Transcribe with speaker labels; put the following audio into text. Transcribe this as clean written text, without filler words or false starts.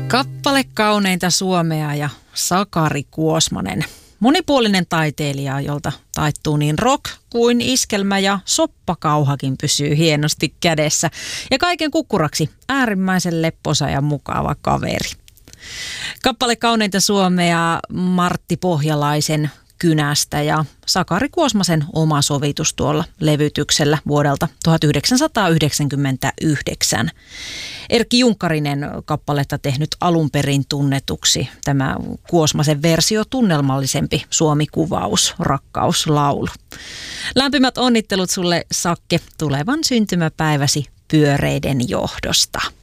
Speaker 1: Kappale kauneinta suomea ja Sakari Kuosmanen. Monipuolinen taiteilija, jolta taittuu niin rock kuin iskelmä ja soppakauhakin pysyy hienosti kädessä. Ja kaiken kukkuraksi äärimmäisen lepposa ja mukava kaveri. Kappale kauneinta suomea Martti Pohjalaisen Kynästä ja Sakari Kuosmasen oma sovitus tuolla levytyksellä vuodelta 1999. Erkki Junkkarinen kappaletta tehnyt alun perin tunnetuksi tämä Kuosmasen versio tunnelmallisempi Suomi-kuvaus, rakkauslaulu. Lämpimät onnittelut sulle, Sakke, tulevan syntymäpäiväsi pyöreiden johdosta.